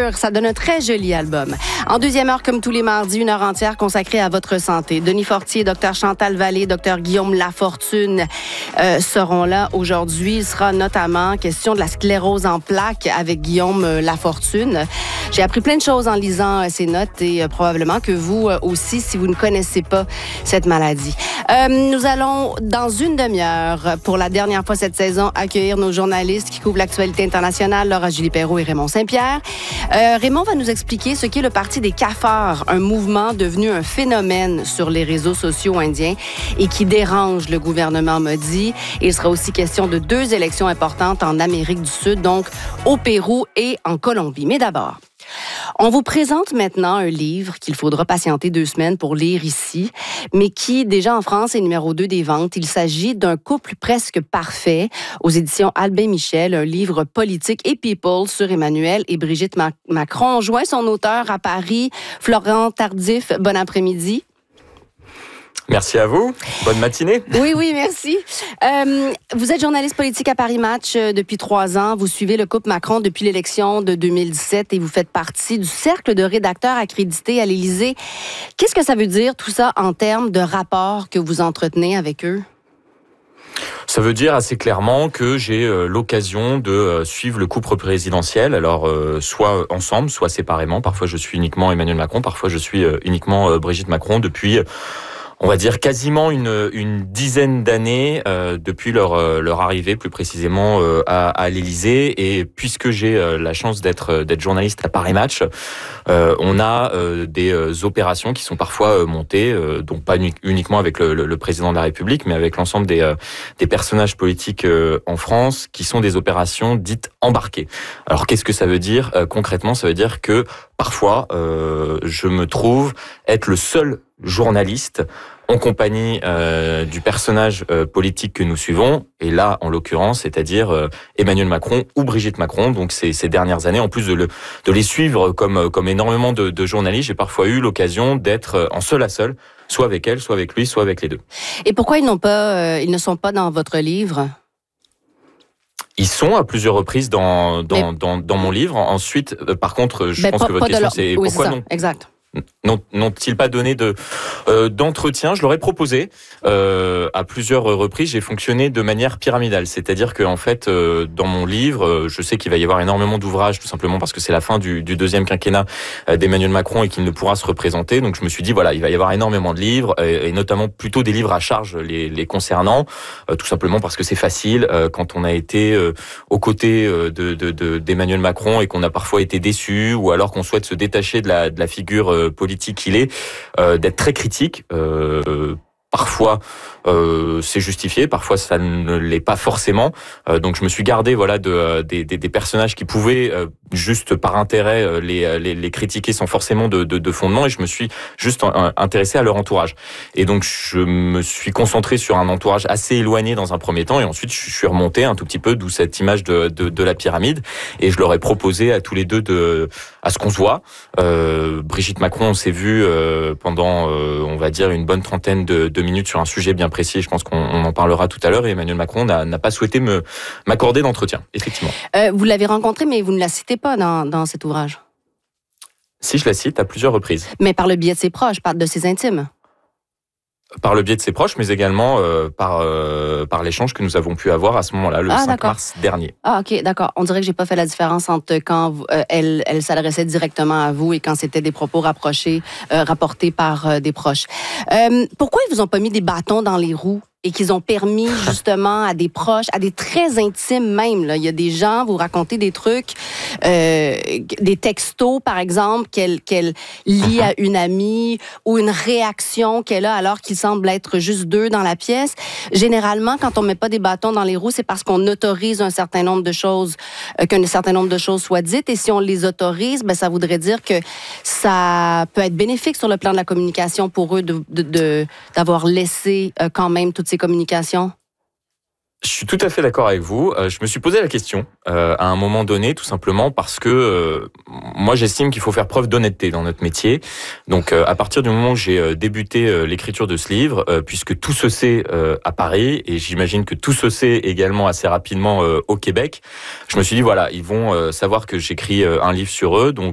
sûr, ça donne un très joli album. En deuxième heure, comme tous les mardis, une heure entière consacrée à votre santé. Denis Fortier, Dr Chantal Vallée, Dr Guillaume Lafortune seront là aujourd'hui. Il sera notamment question de la sclérose en plaques avec Guillaume Lafortune. J'ai appris plein de choses en lisant ces notes et probablement que vous aussi, si vous ne connaissez pas cette maladie. Nous allons, dans une demi-heure, pour la dernière fois cette saison, accueillir nos journalistes qui couvrent l'actualité internationale, Laura Julie Perrault et Raymond Saint-Pierre. Raymond va nous expliquer ce qu'est le Parti des cafards, un mouvement devenu un phénomène sur les réseaux sociaux indiens et qui dérange le gouvernement maudit. Il sera aussi question de 2 élections importantes en Amérique du Sud, donc au Pérou et en Colombie. Mais d'abord, on vous présente maintenant un livre qu'il faudra patienter 2 semaines pour lire ici, mais qui, déjà en France, est numéro 2 des ventes. Il s'agit d'un couple presque parfait aux éditions Albin Michel, un livre politique et people sur Emmanuel et Brigitte Macron. On joint son auteur à Paris, Florent Tardif. Bon après-midi. Merci à vous. Bonne matinée. Oui, merci. Vous êtes journaliste politique à Paris Match depuis 3 ans. Vous suivez le couple Macron depuis l'élection de 2017 et vous faites partie du cercle de rédacteurs accrédités à l'Élysée. Qu'est-ce que ça veut dire tout ça en termes de rapports que vous entretenez avec eux? Ça veut dire assez clairement que j'ai l'occasion de suivre le couple présidentiel, alors soit ensemble, soit séparément. Parfois je suis uniquement Emmanuel Macron, parfois je suis uniquement Brigitte Macron depuis... on va dire quasiment une dizaine d'années depuis leur arrivée, plus précisément à l'Élysée. Et puisque j'ai la chance d'être journaliste à Paris Match, on a des opérations qui sont parfois montées, donc pas uniquement avec le président de la République, mais avec l'ensemble des personnages politiques en France, qui sont des opérations dites embarquées. Alors qu'est-ce que ça veut dire concrètement? Ça veut dire que parfois je me trouve être le seul journaliste en compagnie du personnage politique que nous suivons, et là, en l'occurrence, c'est-à-dire Emmanuel Macron ou Brigitte Macron. Donc ces dernières années, en plus de les suivre comme énormément de journalistes, j'ai parfois eu l'occasion d'être en seul à seul, soit avec elle, soit avec lui, soit avec les deux. Et pourquoi ils ne sont pas dans votre livre? Ils sont à plusieurs reprises dans mon livre. Ensuite, par contre, je pense que votre question, c'est oui, pourquoi c'est ça. non? Exact. N'ont-ils pas donné d'entretien? Je leur ai proposé à plusieurs reprises. J'ai fonctionné de manière pyramidale, c'est-à-dire que en fait, dans mon livre, je sais qu'il va y avoir énormément d'ouvrages, tout simplement parce que c'est la fin du deuxième quinquennat d'Emmanuel Macron et qu'il ne pourra se représenter. Donc je me suis dit voilà, il va y avoir énormément de livres et notamment plutôt des livres à charge les concernant, tout simplement parce que c'est facile quand on a été aux côtés d'Emmanuel Macron et qu'on a parfois été déçu, ou alors qu'on souhaite se détacher de la figure politique qu'il est, d'être très critique. Parfois, c'est justifié, parfois ça ne l'est pas forcément. Donc je me suis gardé des personnages qui pouvaient juste par intérêt les critiquer sans forcément de fondement, et je me suis juste intéressé à leur entourage. Et donc je me suis concentré sur un entourage assez éloigné dans un premier temps, et ensuite je suis remonté un tout petit peu, d'où cette image de la pyramide, et je leur ai proposé à tous les deux à ce qu'on se voit. Brigitte Macron, on s'est vu pendant on va dire une bonne trentaine de minutes sur un sujet bien précis. Je pense qu'on en parlera tout à l'heure. Et Emmanuel Macron n'a pas souhaité m'accorder d'entretien, effectivement. Vous l'avez rencontré, mais vous ne la citez pas dans cet ouvrage. Si, je la cite à plusieurs reprises. Mais par le biais de ses proches, de ses intimes. Par le biais de ses proches, mais également par l'échange que nous avons pu avoir à ce moment-là, le 5 mars dernier. Ah, OK, d'accord. On dirait que j'ai pas fait la différence entre quand elle s'adressait directement à vous et quand c'était des propos rapportés par des proches. Pourquoi ils vous ont pas mis des bâtons dans les roues et qu'ils ont permis justement à des proches, à des très intimes même, là. Il y a des gens, vous racontez des trucs, des textos par exemple, qu'elle lit à une amie, ou une réaction qu'elle a alors qu'il semble être juste 2 dans la pièce. Généralement, quand on met pas des bâtons dans les roues, c'est parce qu'on autorise un certain nombre de choses, qu'un certain nombre de choses soient dites, et si on les autorise, ça voudrait dire que ça peut être bénéfique sur le plan de la communication pour eux d'avoir laissé quand même toutes ces communications. Je suis tout à fait d'accord avec vous. Je me suis posé la question à un moment donné, tout simplement parce que moi, j'estime qu'il faut faire preuve d'honnêteté dans notre métier. Donc, à partir du moment où j'ai débuté l'écriture de ce livre, puisque tout se sait à Paris, et j'imagine que tout se sait également assez rapidement au Québec, je me suis dit, voilà, ils vont savoir que j'écris un livre sur eux, donc